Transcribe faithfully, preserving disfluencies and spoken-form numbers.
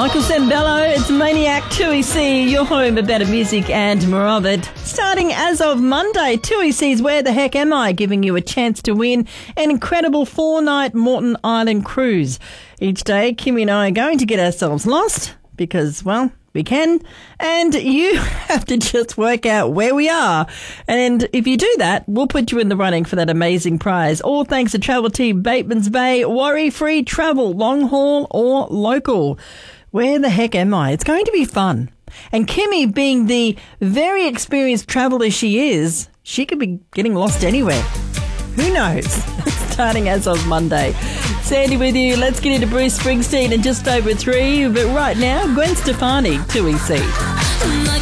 Michael Sembello, it's Maniac two E C, your home of better music and more of it. Starting as of Monday, two E C's Where the Heck Am I, giving you a chance to win an incredible four-night Moreton Island cruise. Each day, Kimmy and I are going to get ourselves lost because, well, we can, and you have to just work out where we are. And if you do that, we'll put you in the running for that amazing prize. All thanks to Travel Team Bateman's Bay, worry-free travel, long haul or local. Where the heck am I? It's going to be fun. And Kimmy, being the very experienced traveller she is, she could be getting lost anywhere. Who knows? Starting as of Monday. Sandy with you. Let's get into Bruce Springsteen in just over three. But right now, Gwen Stefani, two E C.